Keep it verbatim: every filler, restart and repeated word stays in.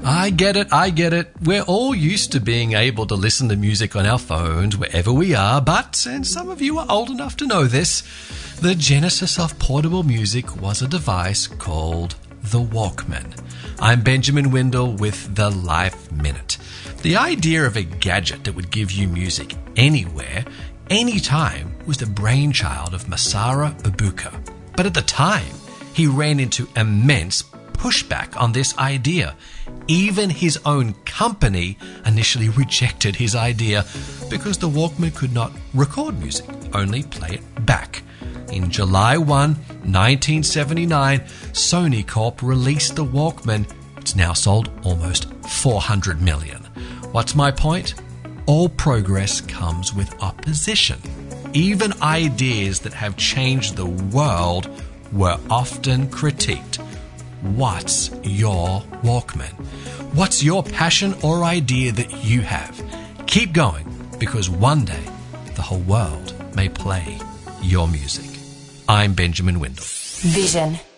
I get it, I get it. We're all used to being able to listen to music on our phones wherever we are, but, and some of you are old enough to know this, the genesis of portable music was a device called the Walkman. I'm Benjamin Windle with the Life Minute. The idea of a gadget that would give you music anywhere, anytime, was the brainchild of Masaru Ibuka. But at the time, he ran into immense pushback on this idea. Even his own company initially rejected his idea because the Walkman could not record music, only play it back. In July first, nineteen seventy-nine, Sony Corp released the Walkman. It's now sold almost four hundred million. What's my point? All progress comes with opposition. Even ideas that have changed the world were often critiqued. What's your Walkman? What's your passion or idea that you have? Keep going, because one day the whole world may play your music. I'm Benjamin Windle. Vision